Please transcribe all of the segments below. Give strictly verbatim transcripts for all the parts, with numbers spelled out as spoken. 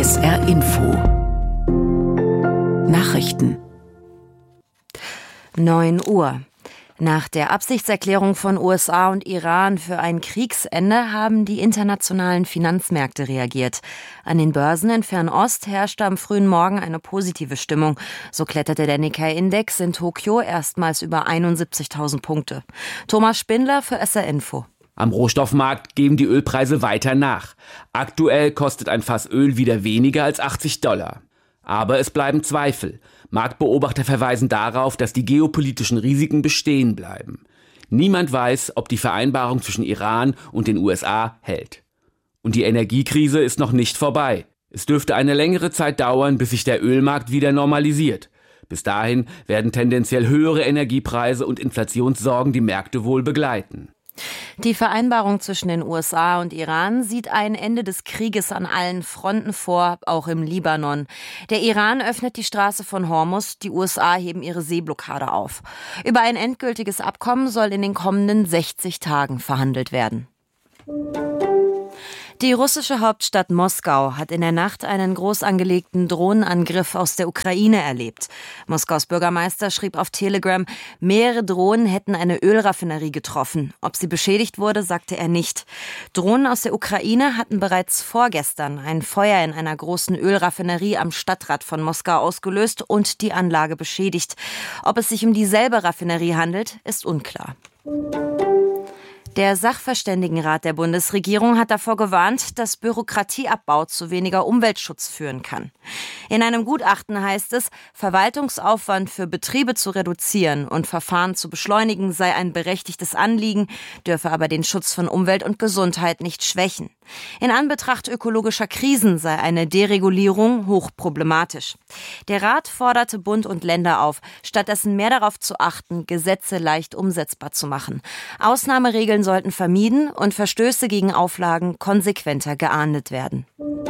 S R Info Nachrichten neun Uhr. Nach der Absichtserklärung von U S A und Iran für ein Kriegsende haben die internationalen Finanzmärkte reagiert. An den Börsen in Fernost herrschte am frühen Morgen eine positive Stimmung. So kletterte der Nikkei-Index in Tokio erstmals über einundsiebzigtausend Punkte. Thomas Spindler für S R Info. Am Rohstoffmarkt geben die Ölpreise weiter nach. Aktuell kostet ein Fass Öl wieder weniger als achtzig Dollar. Aber es bleiben Zweifel. Marktbeobachter verweisen darauf, dass die geopolitischen Risiken bestehen bleiben. Niemand weiß, ob die Vereinbarung zwischen Iran und den U S A hält. Und die Energiekrise ist noch nicht vorbei. Es dürfte eine längere Zeit dauern, bis sich der Ölmarkt wieder normalisiert. Bis dahin werden tendenziell höhere Energiepreise und Inflationssorgen die Märkte wohl begleiten. Die Vereinbarung zwischen den U S A und Iran sieht ein Ende des Krieges an allen Fronten vor, auch im Libanon. Der Iran öffnet die Straße von Hormuz, die U S A heben ihre Seeblockade auf. Über ein endgültiges Abkommen soll in den kommenden sechzig Tagen verhandelt werden. Die russische Hauptstadt Moskau hat in der Nacht einen groß angelegten Drohnenangriff aus der Ukraine erlebt. Moskaus Bürgermeister schrieb auf Telegram, mehrere Drohnen hätten eine Ölraffinerie getroffen. Ob sie beschädigt wurde, sagte er nicht. Drohnen aus der Ukraine hatten bereits vorgestern ein Feuer in einer großen Ölraffinerie am Stadtrand von Moskau ausgelöst und die Anlage beschädigt. Ob es sich um dieselbe Raffinerie handelt, ist unklar. Der Sachverständigenrat der Bundesregierung hat davor gewarnt, dass Bürokratieabbau zu weniger Umweltschutz führen kann. In einem Gutachten heißt es, Verwaltungsaufwand für Betriebe zu reduzieren und Verfahren zu beschleunigen sei ein berechtigtes Anliegen, dürfe aber den Schutz von Umwelt und Gesundheit nicht schwächen. In Anbetracht ökologischer Krisen sei eine Deregulierung hochproblematisch. Der Rat forderte Bund und Länder auf, stattdessen mehr darauf zu achten, Gesetze leicht umsetzbar zu machen. Ausnahmeregeln sollten vermieden und Verstöße gegen Auflagen konsequenter geahndet werden.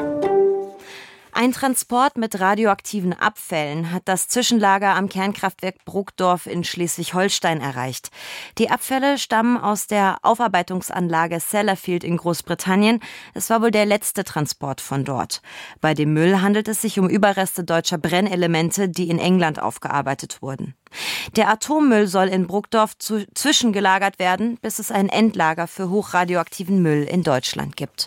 Ein Transport mit radioaktiven Abfällen hat das Zwischenlager am Kernkraftwerk Brokdorf in Schleswig-Holstein erreicht. Die Abfälle stammen aus der Aufarbeitungsanlage Sellafield in Großbritannien. Es war wohl der letzte Transport von dort. Bei dem Müll handelt es sich um Überreste deutscher Brennelemente, die in England aufgearbeitet wurden. Der Atommüll soll in Brokdorf zu, zwischengelagert werden, bis es ein Endlager für hochradioaktiven Müll in Deutschland gibt.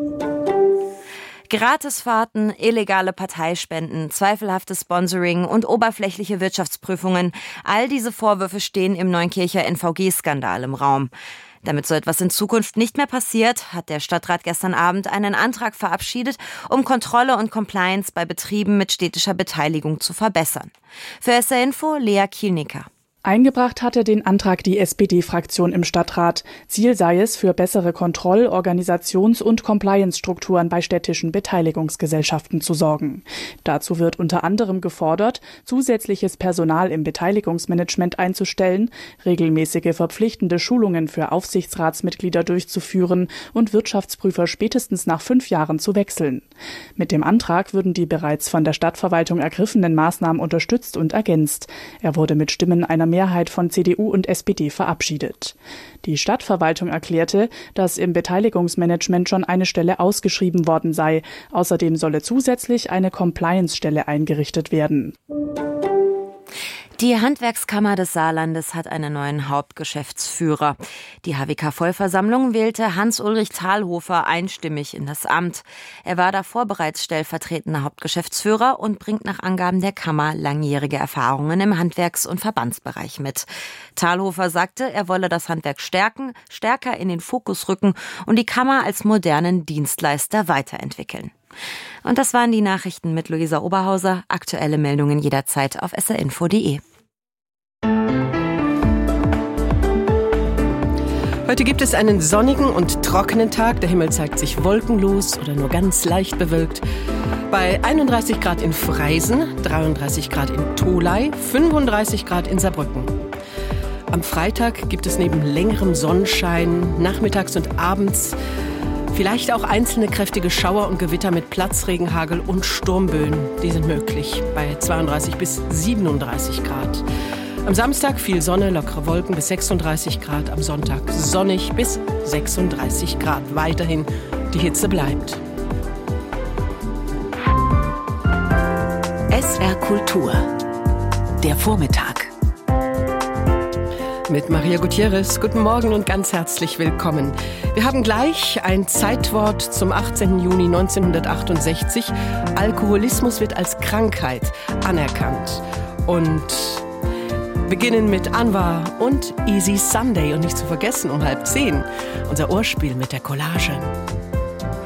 Gratisfahrten, illegale Parteispenden, zweifelhaftes Sponsoring und oberflächliche Wirtschaftsprüfungen. All diese Vorwürfe stehen im Neunkircher N V G-Skandal im Raum. Damit so etwas in Zukunft nicht mehr passiert, hat der Stadtrat gestern Abend einen Antrag verabschiedet, um Kontrolle und Compliance bei Betrieben mit städtischer Beteiligung zu verbessern. Für S R Info Lea Kielnicker. Eingebracht hatte den Antrag die S P D-Fraktion im Stadtrat. Ziel sei es, für bessere Kontroll-, Organisations- und Compliance-Strukturen bei städtischen Beteiligungsgesellschaften zu sorgen. Dazu wird unter anderem gefordert, zusätzliches Personal im Beteiligungsmanagement einzustellen, regelmäßige verpflichtende Schulungen für Aufsichtsratsmitglieder durchzuführen und Wirtschaftsprüfer spätestens nach fünf Jahren zu wechseln. Mit dem Antrag würden die bereits von der Stadtverwaltung ergriffenen Maßnahmen unterstützt und ergänzt. Er wurde mit Stimmen einer Mehrheit von C D U und S P D verabschiedet. Die Stadtverwaltung erklärte, dass im Beteiligungsmanagement schon eine Stelle ausgeschrieben worden sei. Außerdem solle zusätzlich eine Compliance-Stelle eingerichtet werden. Die Handwerkskammer des Saarlandes hat einen neuen Hauptgeschäftsführer. Die H W K-Vollversammlung wählte Hans-Ulrich Thalhofer einstimmig in das Amt. Er war davor bereits stellvertretender Hauptgeschäftsführer und bringt nach Angaben der Kammer langjährige Erfahrungen im Handwerks- und Verbandsbereich mit. Thalhofer sagte, er wolle das Handwerk stärken, stärker in den Fokus rücken und die Kammer als modernen Dienstleister weiterentwickeln. Und das waren die Nachrichten mit Luisa Oberhauser. Aktuelle Meldungen jederzeit auf s r info punkt d e. Heute gibt es einen sonnigen und trockenen Tag. Der Himmel zeigt sich wolkenlos oder nur ganz leicht bewölkt. Bei einunddreißig Grad in Freisen, dreiunddreißig Grad in Tholey, fünfunddreißig Grad in Saarbrücken. Am Freitag gibt es neben längerem Sonnenschein nachmittags und abends vielleicht auch einzelne kräftige Schauer und Gewitter mit Platzregen, Hagel und Sturmböen. Die sind möglich bei zweiunddreißig bis siebenunddreißig Grad. Am Samstag viel Sonne, lockere Wolken bis sechsunddreißig Grad. Am Sonntag sonnig bis sechsunddreißig Grad. Weiterhin die Hitze bleibt. S R Kultur. Der Vormittag. Mit Maria Gutierrez. Guten Morgen und ganz herzlich willkommen. Wir haben gleich ein Zeitwort zum achtzehnten Juni neunzehnhundertachtundsechzig. Alkoholismus wird als Krankheit anerkannt. Und beginnen mit Anwar und Easy Sunday. Und nicht zu vergessen um halb zehn unser Ohrspiel mit der Collage.